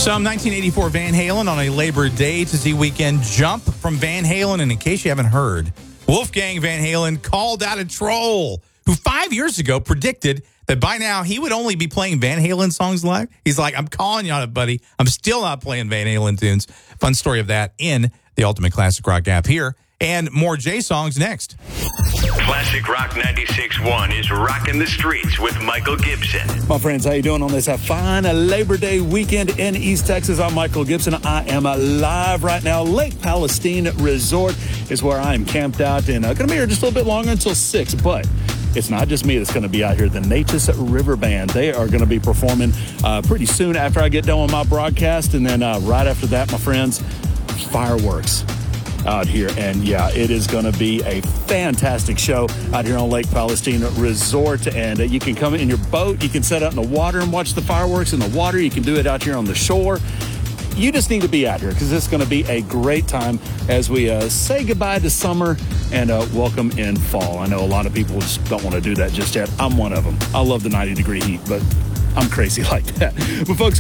Some 1984 Van Halen on a Labor Day to Z weekend jump from Van Halen. And in case you haven't heard, Wolfgang Van Halen called out a troll who 5 years ago predicted that by now he would only be playing Van Halen songs live. He's like, I'm calling you on it, buddy. I'm still not playing Van Halen tunes. Fun story of that in the Ultimate Classic Rock app here. And more J songs next. Classic Rock 96.1 is rocking the streets with Michael Gibson. My friends, how you doing on this fine Labor Day weekend in East Texas? I'm Michael Gibson. I am live right now. Lake Palestine Resort is where I am camped out, and going to be here just a little bit longer until 6, but it's not just me that's going to be out here. The Neches River Band, they are going to be performing pretty soon after I get done with my broadcast, and then right after that, my friends, fireworks out here. And yeah, it is going to be a fantastic show out here on Lake Palestine Resort. And you can come in your boat, you can set out in the water and watch the fireworks in the water. You can do it out here on the shore. You just need to be out here because it's going to be a great time as we say goodbye to summer and welcome in fall. I know a lot of people just don't want to do that just yet. I'm one of them. I love the 90-degree heat, but I'm crazy like that. But folks,